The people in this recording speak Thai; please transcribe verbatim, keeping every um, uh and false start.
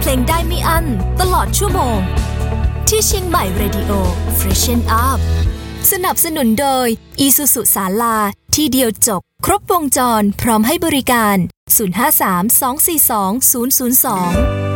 เพลงได้ไม่อั้นตลอดชั่วโมงที่เชียงใหม่ Radio Freshen Up สนับสนุนโดย Isuzu ศาลาที่เดียวจบครบวงจรพร้อมให้บริการศูนย์ ห้า สาม สอง สี่ สอง ศูนย์ ศูนย์ สอง